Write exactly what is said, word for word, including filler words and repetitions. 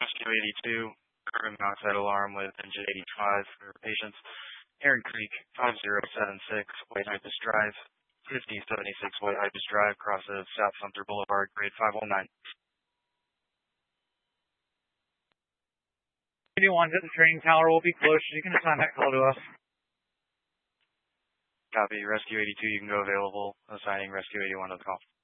Rescue eighty-two, carbon monoxide alarm with engine eighty-five for patients. Heron Creek, five zero seven six, White Ibis Drive, fifty seventy-six White Ibis Drive, cross of South Sumter Boulevard, grade five one nine. eighty-one, hit the training tower will be close. You can assign that call to us. Copy. Rescue eighty-two, you can go available. Assigning Rescue eighty-one to the call.